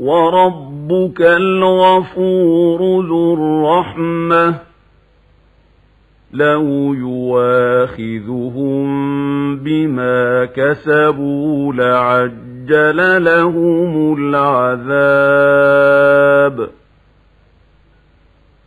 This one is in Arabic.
وربك الغفور ذو الرحمة لو يواخذهم بما كسبوا لعجل لهم العذاب